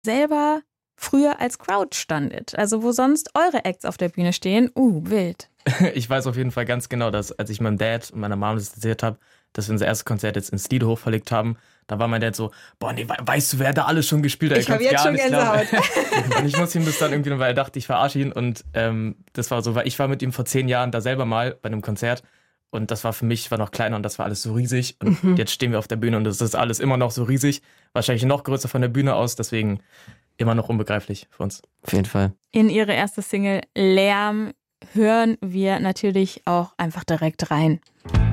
selber früher als Crowd standet. Also wo sonst eure Acts auf der Bühne stehen. Wild. Ich weiß auf jeden Fall ganz genau, dass als ich meinem Dad und meiner Mom das erzählt habe, dass wir unser erstes Konzert jetzt ins Liederhof verlegt haben, da war mein Dad so, boah, nee, weißt du, wer da alles schon gespielt hat? Ich habe jetzt schon Gänsehaut. Und ich muss ihm das dann irgendwie, weil er dachte, ich verarsche ihn. Und das war so, weil ich war mit ihm vor 10 Jahren da selber mal bei einem Konzert. Und das war für mich, ich war noch kleiner und das war alles so riesig. Und jetzt stehen wir auf der Bühne und das ist alles immer noch so riesig. Wahrscheinlich noch größer von der Bühne aus, deswegen immer noch unbegreiflich für uns. Auf jeden Fall. In ihre erste Single Lärm hören wir natürlich auch einfach direkt rein.